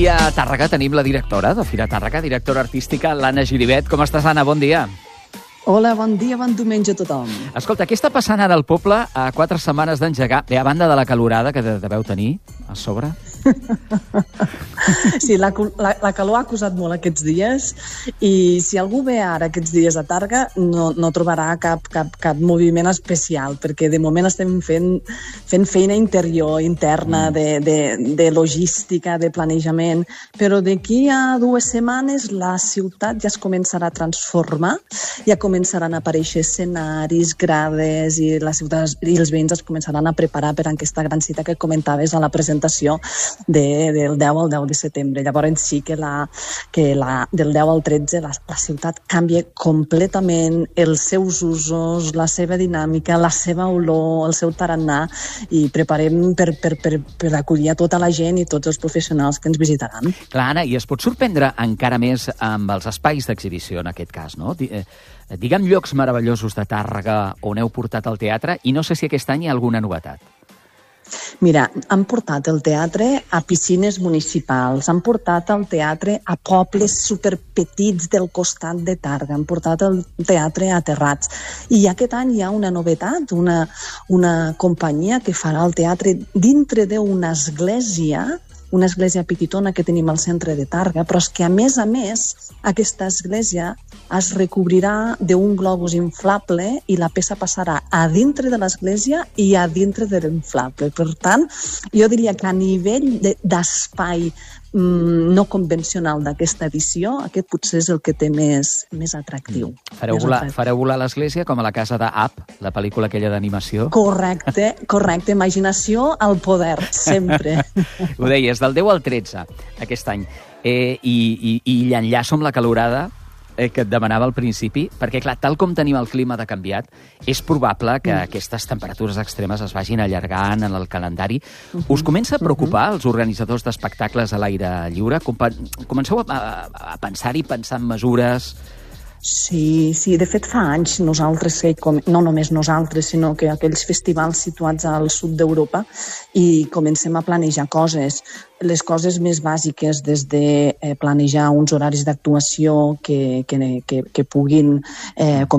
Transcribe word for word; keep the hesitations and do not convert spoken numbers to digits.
I a Tàrrega tenim la directora de Fira Tàrrega, directora artística, l'Anna Giribet. Com estàs, Anna? Bon dia. Hola, bon dia, bon diumenge a tothom. Escolta, què està passant ara al poble a quatre setmanes d'engegar? Bé, a banda de la calorada que deveu tenir a sobre. Sí, la, la, la calor ha acusat molt aquests dies i si algú ve ara aquests dies a Tàrrega no, no trobarà cap, cap, cap moviment especial, perquè de moment estem fent, fent feina interior, interna, de, de, de logística, de planejament, però d'aquí a dues setmanes la ciutat ja es començarà a transformar, ja començaran a aparèixer escenaris, grades, i la ciutat i els veïns es començaran a preparar per a aquesta gran cita que comentaves a la presentació de, del deu al deu de setembre. Llavors sí que, la, que la, del deu al tretze la, la ciutat canvia completament els seus usos, la seva dinàmica, la seva olor, el seu tarannà, i preparem per, per, per, per acollir a tota la gent i tots els professionals que ens visitaran. Clar, Anna, i es pot sorprendre encara més amb els espais d'exhibició, en aquest cas, no? Digue'm llocs meravellosos de Tàrrega on heu portat el teatre i no sé si aquest any hi ha alguna novetat. Mira, han portat el teatre a piscines municipals, han portat el teatre a pobles superpetits del costat de Tàrrega, han portat el teatre a Terrats. I aquest any hi ha una novetat, una, una companyia que farà el teatre dintre d'una església, una església petitona que tenim al centre de Tàrrega, però és que, a més a més, aquesta església es recobrirà d'un globus inflable i la peça passarà a dintre de l'església i a dintre de l'inflable. Per tant, jo diria que a nivell d'espai no convencional d'aquesta edició, aquest potser és el que té més, més atractiu. Fareu volar, fareu volar l'església com a la casa d'Up, la pel·lícula aquella d'animació? Correcte, correcte. Imaginació al poder, sempre. Ho deies, del deu al tretze, aquest any. Eh, i, i, I l'enllaço amb la calorada eh, que et demanava al principi, perquè, clar, tal com tenim el clima de canviat, és probable que mm. aquestes temperatures extremes es vagin allargant en el calendari. Mm-hmm. Us comença a preocupar els organitzadors d'espectacles a l'aire lliure? Comenceu a, a, a pensar-hi, pensar en mesures... Sí, sí, de fet fa anys nosaltres, no només nosaltres, sinó que aquells festivals situats al sud d'Europa, i comencem a planejar coses, les coses més bàsiques, des de planejar uns horaris d'actuació que, que, que, que puguin eh,